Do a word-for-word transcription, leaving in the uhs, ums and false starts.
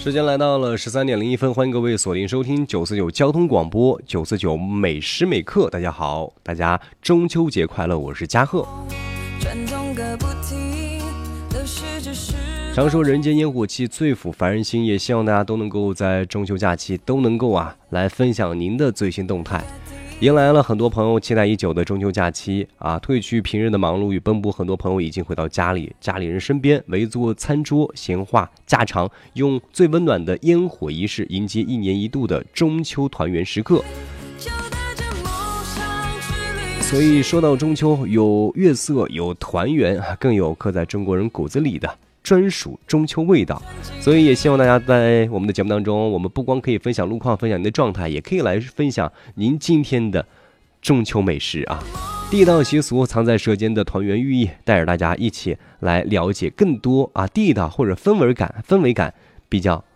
时间来到了十三点零一分，欢迎各位锁定收听九四九交通广播，九四九每时每刻。大家好，大家中秋节快乐，我是嘉贺。常说人间烟火气，最抚凡人心，也希望大家都能够在中秋假期都能够啊来分享您的最新动态。迎来了很多朋友期待已久的中秋假期啊，褪去平日的忙碌与奔波，很多朋友已经回到家里，家里人身边围坐餐桌，闲话家常，用最温暖的烟火仪式迎接一年一度的中秋团圆时刻。所以说到中秋，有月色，有团圆，更有刻在中国人骨子里的专属中秋味道。所以也希望大家在我们的节目当中，我们不光可以分享路况，分享您的状态，也可以来分享您今天的中秋美食啊。地道习俗藏在舌尖的团圆寓意，带着大家一起来了解更多啊地道或者氛围感氛围感比较